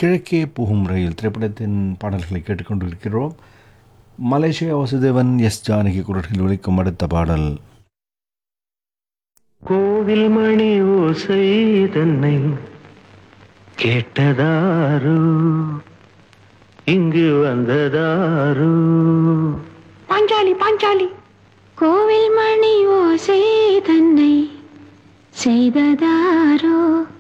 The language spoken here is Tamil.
கிழக்கே போகும் ரயில் திரைப்படத்தின் பாடல்களை கேட்டுக்கொண்டிருக்கிறோம். மலேசியா வாசுதேவன் எஸ் ஜானகி குரல்களில் ஒலிக்கும் அடுத்த பாடல் கோவில் மணி ஓசை தன்னை கேட்டதாரு, இங்கு வந்ததாரு. பாஞ்சாலி பாஞ்சாலி கோவில் மணி ஓசை தன்னை செய்ததாரோ